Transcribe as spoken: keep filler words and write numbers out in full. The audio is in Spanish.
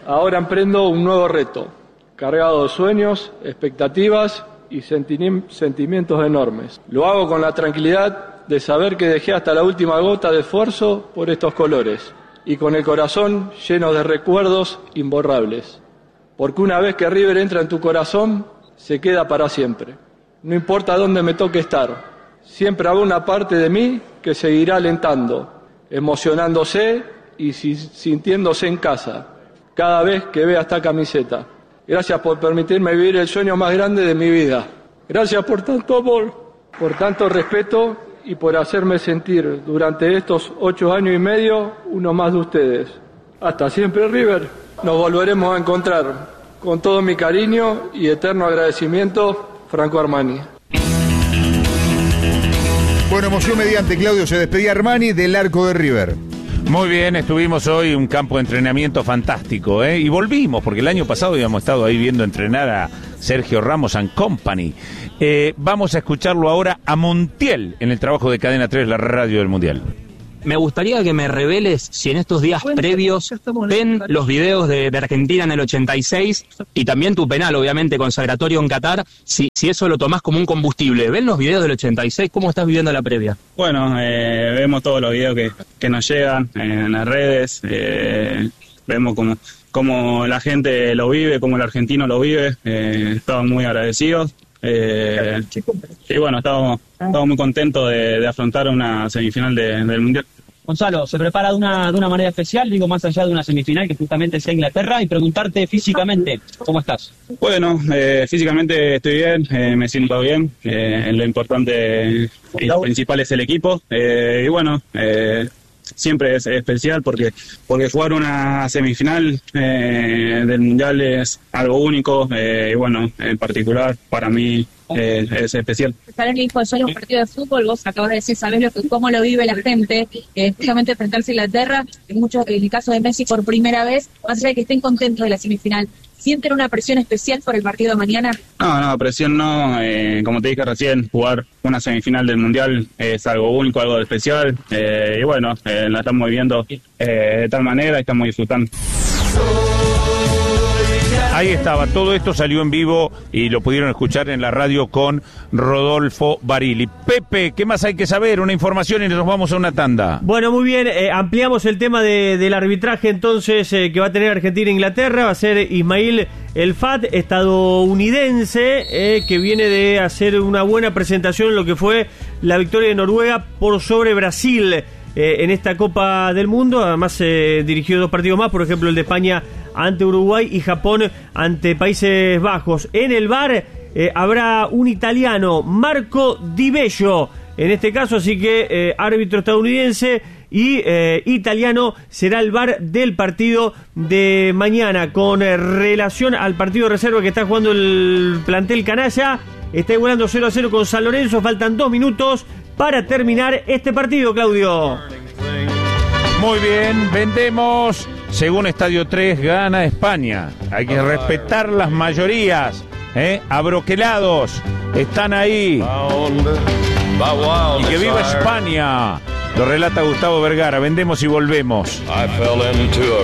Ahora emprendo un nuevo reto, cargado de sueños, expectativas y senti- sentimientos enormes. Lo hago con la tranquilidad de saber que dejé hasta la última gota de esfuerzo por estos colores y con el corazón lleno de recuerdos imborrables. Porque una vez que River entra en tu corazón, se queda para siempre. No importa dónde me toque estar, siempre habrá una parte de mí que seguirá alentando, emocionándose y si- sintiéndose en casa cada vez que vea esta camiseta. Gracias por permitirme vivir el sueño más grande de mi vida. Gracias por tanto amor, por tanto respeto y por hacerme sentir durante estos ocho años y medio uno más de ustedes. Hasta siempre, River. Nos volveremos a encontrar. Con todo mi cariño y eterno agradecimiento, Franco Armani. Bueno, emoción mediante, Claudio, se despedía Armani del arco de River. Muy bien, estuvimos hoy en un campo de entrenamiento fantástico, ¿eh? Y volvimos, porque el año pasado habíamos estado ahí viendo entrenar a Sergio Ramos and Company. Eh, vamos a escucharlo ahora a Montiel en el trabajo de Cadena tres, la radio del Mundial. Me gustaría que me reveles si en estos días previos ven los videos de, de Argentina en el ochenta y seis y también tu penal, obviamente, consagratorio en Qatar, si, si eso lo tomás como un combustible. ¿Ven los videos del ochenta y seis? ¿Cómo estás viviendo la previa? Bueno, eh, vemos todos los videos que, que nos llegan en las redes, eh, vemos cómo, cómo la gente lo vive, cómo el argentino lo vive, eh, estamos muy agradecidos. Eh, y bueno, estamos, estamos muy contentos de, de afrontar una semifinal de, del Mundial. Gonzalo, se prepara de una, de una manera especial, digo, más allá de una semifinal que justamente sea Inglaterra, y preguntarte físicamente, ¿cómo estás? Bueno, eh, físicamente estoy bien, eh, me siento bien, eh, lo importante y lo principal es el equipo, eh, y bueno, eh, siempre es especial porque porque jugar una semifinal eh, del Mundial es algo único, eh, y bueno, en particular para mí eh, es especial. Saber que hijo solo un partido de fútbol, vos acabas de decir, sabés lo que, cómo lo vive la gente, eh, justamente enfrentarse a Inglaterra, en muchos, en el caso de Messi por primera vez, más allá de que estén contentos de la semifinal, ¿sienten una presión especial por el partido de mañana? No, no, presión no, eh, como te dije recién, jugar una semifinal del Mundial es algo único, algo especial, eh, y bueno, eh, la estamos viviendo eh, de tal manera y estamos disfrutando. Ahí estaba, todo esto salió en vivo y lo pudieron escuchar en la radio con Rodolfo Barili. Pepe, ¿qué más hay que saber? Una información y nos vamos a una tanda. Bueno, muy bien, eh, ampliamos el tema de, del arbitraje entonces eh, que va a tener Argentina e Inglaterra. Va a ser Ismail El Fat, estadounidense, eh, que viene de hacer una buena presentación en lo que fue la victoria de Noruega por sobre Brasil Eh, en esta Copa del Mundo. Además eh, dirigió dos partidos más, por ejemplo el de España ante Uruguay y Japón ante Países Bajos. En el V A R eh, habrá un italiano, Marco Di Bello, en este caso, así que eh, árbitro estadounidense y eh, italiano será el V A R del partido de mañana. Con eh, relación al partido de reserva que está jugando el plantel canalla, está igualando cero a cero con San Lorenzo, faltan dos minutos para terminar este partido, Claudio. Muy bien, vendemos. Según Estadio tres, gana España. Hay que respetar las mayorías, ¿eh? Abroquelados, están ahí. Y que viva España. Lo relata Gustavo Vergara. Vendemos y volvemos.